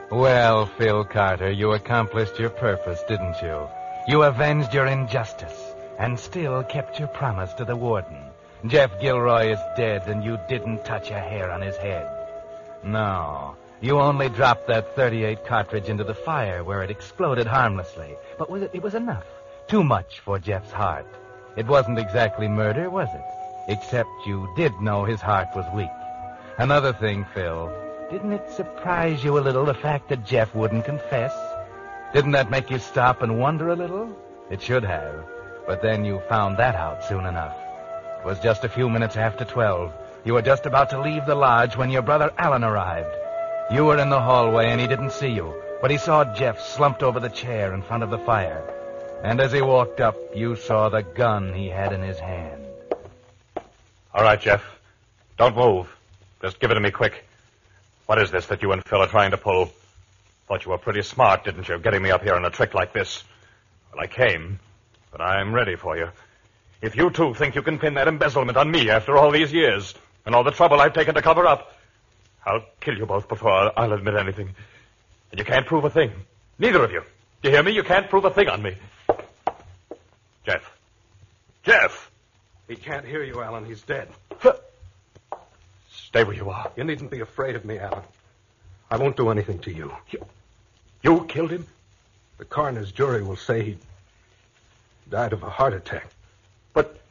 Well, Phil Carter, you accomplished your purpose, didn't you? You avenged your injustice and still kept your promise to the warden. Jeff Gilroy is dead, and you didn't touch a hair on his head. No, you only dropped that .38 cartridge into the fire where it exploded harmlessly. But it was enough. Too much for Jeff's heart. It wasn't exactly murder, was it? Except you did know his heart was weak. Another thing, Phil, didn't it surprise you a little, the fact that Jeff wouldn't confess? Didn't that make you stop and wonder a little? It should have. But then you found that out soon enough. It was just a few minutes after 12. You were just about to leave the lodge when your brother Alan arrived. You were in the hallway and he didn't see you, but he saw Jeff slumped over the chair in front of the fire. And as he walked up, you saw the gun he had in his hand. All right, Jeff. Don't move. Just give it to me quick. What is this that you and Phil are trying to pull? Thought you were pretty smart, didn't you, getting me up here on a trick like this? Well, I came, but I'm ready for you. If you two think you can pin that embezzlement on me after all these years and all the trouble I've taken to cover up, I'll kill you both before I'll admit anything. And you can't prove a thing. Neither of you. You hear me? You can't prove a thing on me. Jeff. Jeff! He can't hear you, Alan. He's dead. Stay where you are. You needn't be afraid of me, Alan. I won't do anything to you. You killed him? The coroner's jury will say he died of a heart attack. But